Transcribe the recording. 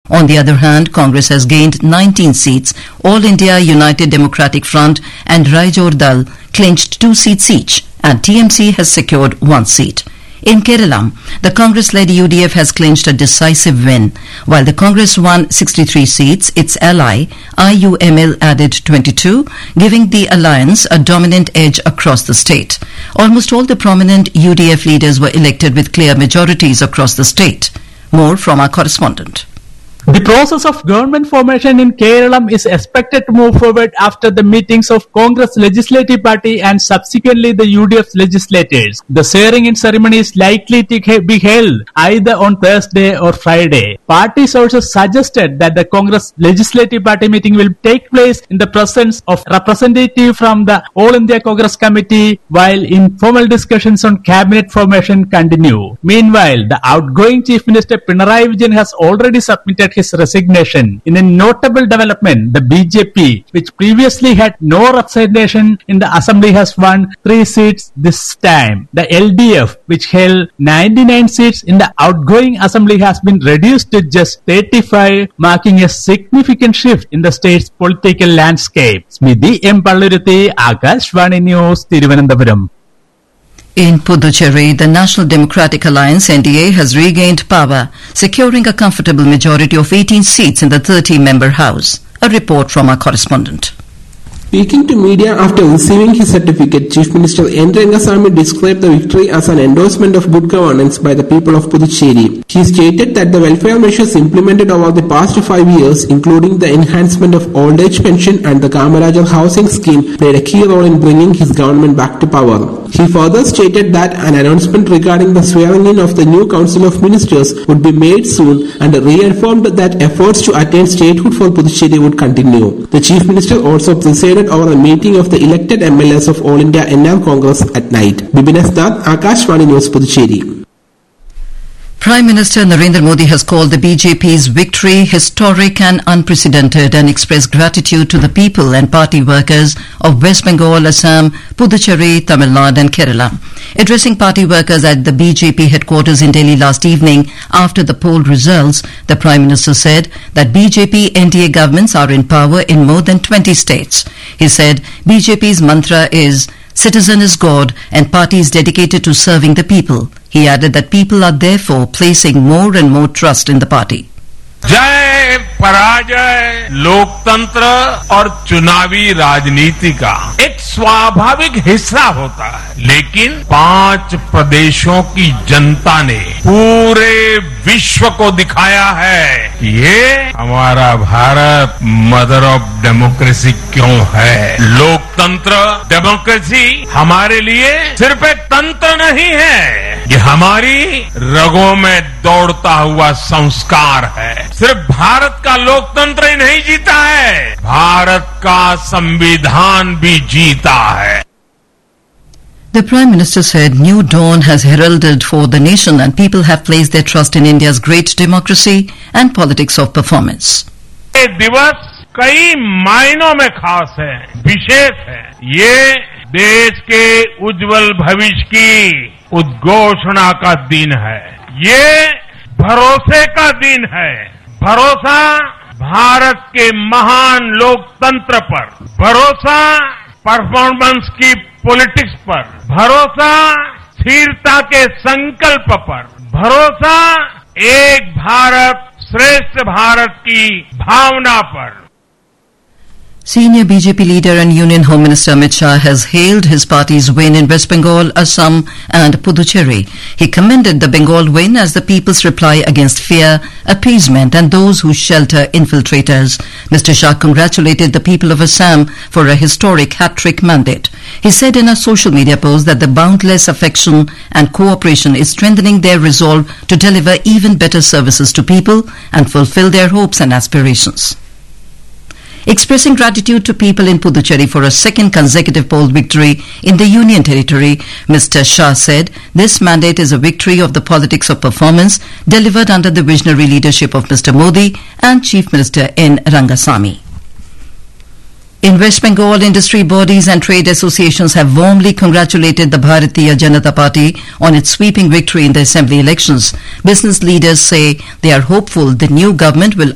On the other hand, Congress has gained 19 seats. All India United Democratic Front and Raijor Dal clinched 2 seats each, and TMC has secured 1 seat. In Kerala, the Congress-led UDF has clinched a decisive win. While the Congress won 63 seats, its ally, IUML, added 22, giving the alliance a dominant edge across the state. Almost all the prominent UDF leaders were elected with clear majorities across the state. More from our correspondent. The process of government formation in Kerala is expected to move forward after the meetings of Congress Legislative Party and subsequently the UDF legislators. The swearing-in ceremony is likely to be held either on Thursday or Friday. Party sources suggested that the Congress Legislative Party meeting will take place in the presence of representatives from the All India Congress Committee, while informal discussions on cabinet formation continue. Meanwhile, the outgoing Chief Minister Pinarayi Vijayan has already submitted his resignation. In a notable development, the BJP, which previously had no representation in the assembly, has won 3 seats this time. The LDF, which held 99 seats in the outgoing assembly, has been reduced to just 35, marking a significant shift in the state's political landscape. Smithy M. Palluruthi, Akashvani News, Thiruvananthapuram. In Puducherry, the National Democratic Alliance (NDA) has regained power, securing a comfortable majority of 18 seats in the 30-member House. A report from our correspondent. Speaking to media after receiving his certificate, Chief Minister N. Rangasamy described the victory as an endorsement of good governance by the people of Puducherry. He stated that the welfare measures implemented over the past 5 years, including the enhancement of old age pension and the Kamarajar housing scheme, played a key role in bringing his government back to power. He further stated that an announcement regarding the swearing-in of the new Council of Ministers would be made soon and reaffirmed that efforts to attain statehood for Puducherry would continue. The Chief Minister also presided over a meeting of the elected MLAs of All India NR Congress at night. Bibin S. Nath, Akashvani News, Puducherry. Prime Minister Narendra Modi has called the BJP's victory historic and unprecedented and expressed gratitude to the people and party workers of West Bengal, Assam, Puducherry, Tamil Nadu and Kerala. Addressing party workers at the BJP headquarters in Delhi last evening after the poll results, the Prime Minister said that BJP NDA governments are in power in more than 20 states. He said BJP's mantra is "Citizen is God" and party is dedicated to serving the people. He added that people are therefore placing more and more trust in the party. जय पराजय लोकतंत्र और चुनावी राजनीति का एक स्वाभाविक हिस्सा होता है, लेकिन 5 प्रदेशों की जनता ने पूरे विश्व को दिखाया है कि ये हमारा भारत मदर ऑफ डेमोक्रेसी क्यों है। लोकतंत्र डेमोक्रेसी हमारे लिए सिर्फ एक तंत्र नहीं है, ये हमारी रगों में दौड़ता हुआ संस्कार है। सिर्फ भारत का लोकतंत्र ही नहीं जीता है, भारत का संविधान भी जीता है। The Prime Minister said new dawn has heralded for the nation and people have placed their trust in India's great democracy and politics of performance. ये दिवस कई मायनों में खास है, विशेष है। ये देश के उज्जवल भविष्य की उद्घोषणा का दिन है। ये भरोसे का दिन है। भरोसा भारत के महान लोकतंत्र पर, भरोसा परफॉर्मेंस की पॉलिटिक्स पर, भरोसा स्थिरता के संकल्प पर, भरोसा एक भारत श्रेष्ठ भारत की भावना पर। Senior BJP leader and Union Home Minister Amit Shah has hailed his party's win in West Bengal, Assam and Puducherry. He commended the Bengal win as the people's reply against fear, appeasement and those who shelter infiltrators. Mr. Shah congratulated the people of Assam for a historic hat-trick mandate. He said in a social media post that the boundless affection and cooperation is strengthening their resolve to deliver even better services to people and fulfill their hopes and aspirations. Expressing gratitude to people in Puducherry for a second consecutive poll victory in the Union Territory, Mr. Shah said this mandate is a victory of the politics of performance delivered under the visionary leadership of Mr. Modi and Chief Minister N. Rangasamy. In West Bengal, industry bodies and trade associations have warmly congratulated the Bharatiya Janata Party on its sweeping victory in the assembly elections. Business leaders say they are hopeful the new government will